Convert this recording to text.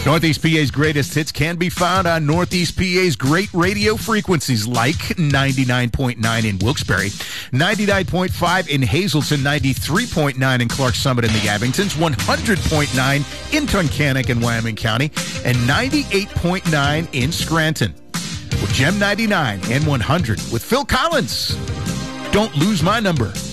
Northeast PA's greatest hits can be found on Northeast PA's great radio frequencies like 99.9 in Wilkes-Barre, 99.5 in Hazleton, 93.9 in Clark Summit and the Abingtons, 100.9 in Tunkhannock and Wyoming County, and 98.9 in Scranton. With Gem 99 and 100 with Phil Collins. Don't lose my number.